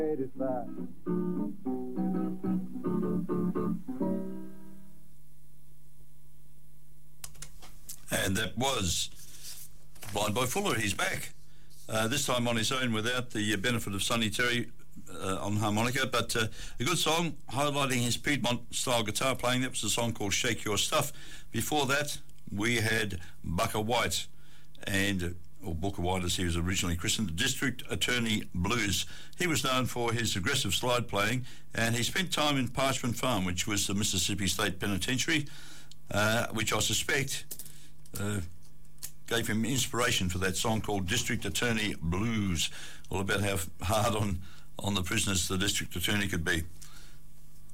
And that was Blind Boy Fuller. He's back. This time on his own without the benefit of Sonny Terry on harmonica, but a good song highlighting his Piedmont-style guitar playing. That was a song called Shake Your Stuff. Before that, we had Booker White, or Booker White as he was originally christened, District Attorney Blues. He was known for his aggressive slide playing, and he spent time in Parchment Farm, which was the Mississippi State Penitentiary, which I suspect gave him inspiration for that song called District Attorney Blues, all about how hard on the prisoners the district attorney could be.